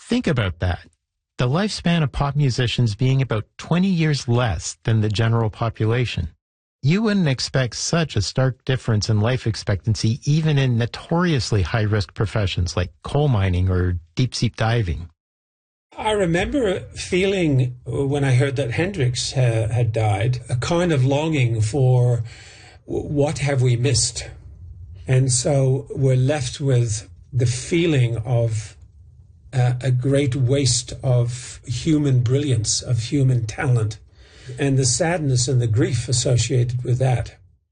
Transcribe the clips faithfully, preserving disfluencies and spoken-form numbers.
Think about that. The lifespan of pop musicians being about twenty years less than the general population. You wouldn't expect such a stark difference in life expectancy even in notoriously high-risk professions like coal mining or deep-sea diving. I remember feeling, when I heard that Hendrix uh, had died, a kind of longing for what have we missed? And so we're left with the feeling of uh, a great waste of human brilliance, of human talent, and the sadness and the grief associated with that.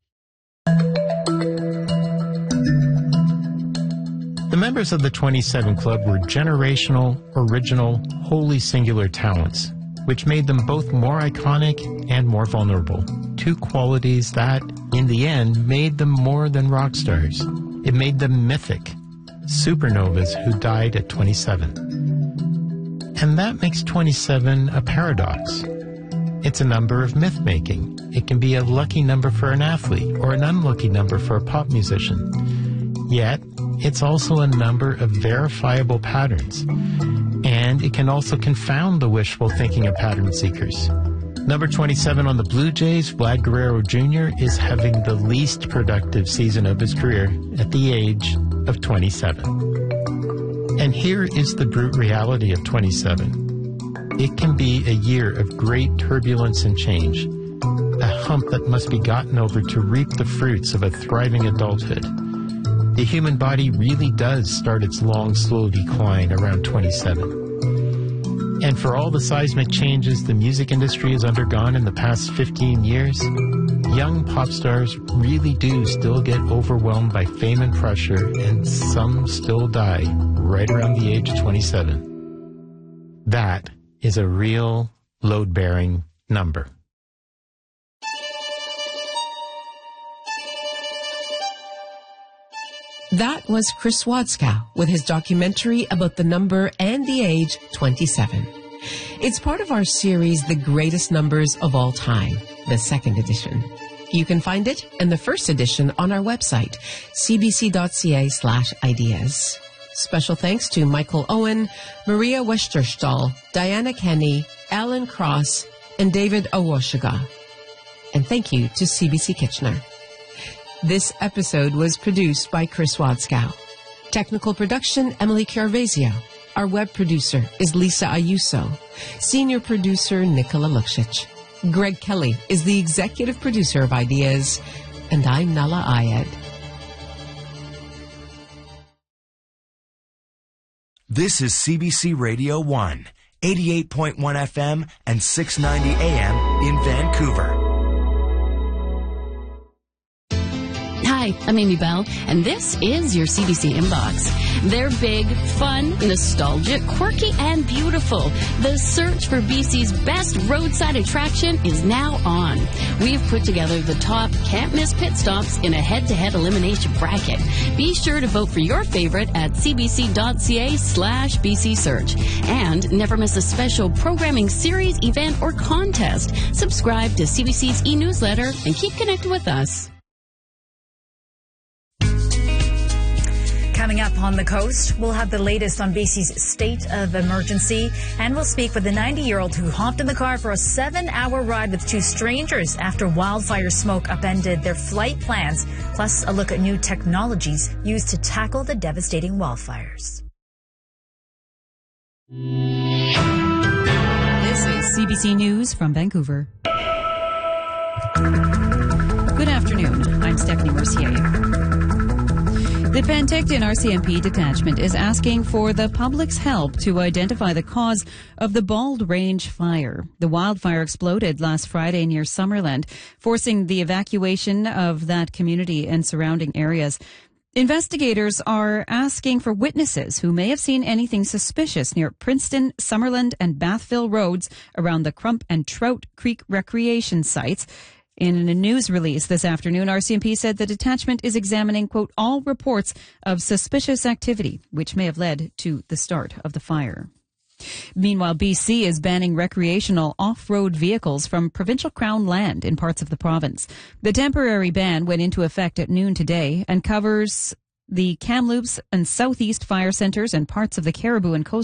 The members of the twenty-seven Club were generational, original, wholly singular talents, which made them both more iconic and more vulnerable. Two qualities that, in the end, made them more than rock stars. It made them mythic, supernovas who died at twenty-seven. And that makes twenty-seven a paradox. It's a number of myth-making. It can be a lucky number for an athlete or an unlucky number for a pop musician. Yet, it's also a number of verifiable patterns. And it can also confound the wishful thinking of pattern seekers. Number twenty-seven on the Blue Jays, Vlad Guerrero Junior, is having the least productive season of his career at the age of twenty-seven. And here is the brute reality of twenty-seven. It can be a year of great turbulence and change, a hump that must be gotten over to reap the fruits of a thriving adulthood. The human body really does start its long, slow decline around twenty-seven. And for all the seismic changes the music industry has undergone in the past fifteen years, young pop stars really do still get overwhelmed by fame and pressure, and some still die right around the age of twenty-seven. That is a real load-bearing number. That was Chris Wadskow with his documentary about the number and the age twenty-seven. It's part of our series, The Greatest Numbers of All Time, the second edition. You can find it and the first edition on our website, cbc.ca slash ideas. Special thanks to Michael Owen, Maria Westerstall, Diana Kenny, Alan Cross, and David Awoshiga. And thank you to C B C Kitchener. This episode was produced by Chris Wadskow. Technical production, Emily Carvezia. Our web producer is Lisa Ayuso. Senior producer, Nicola Luksic. Greg Kelly is the executive producer of Ideas. And I'm Nala Ayed. This is C B C Radio one, eighty-eight point one F M and six ninety A M in Vancouver. Hi, I'm Amy Bell, and this is your C B C Inbox. They're big, fun, nostalgic, quirky, and beautiful. The search for B C's best roadside attraction is now on. We've put together the top can't-miss pit stops in a head-to-head elimination bracket. Be sure to vote for your favorite at cbc.ca slash BC Search. And never miss a special programming series, event, or contest. Subscribe to C B C's e-newsletter and keep connected with us. Coming up on the coast, we'll have the latest on B C's state of emergency, and we'll speak with a ninety-year-old who hopped in the car for a seven-hour ride with two strangers after wildfire smoke upended their flight plans, plus a look at new technologies used to tackle the devastating wildfires. This is C B C News from Vancouver. Good afternoon. I'm Stephanie Mercier. The Penticton R C M P detachment is asking for the public's help to identify the cause of the Bald Range fire. The wildfire exploded last Friday near Summerland, forcing the evacuation of that community and surrounding areas. Investigators are asking for witnesses who may have seen anything suspicious near Princeton, Summerland, and Bathville roads around the Crump and Trout Creek recreation sites. In a news release this afternoon, R C M P said the detachment is examining, quote, all reports of suspicious activity, which may have led to the start of the fire. Meanwhile, B C is banning recreational off-road vehicles from provincial crown land in parts of the province. The temporary ban went into effect at noon today and covers the Kamloops and Southeast fire centres and parts of the Caribou and Coast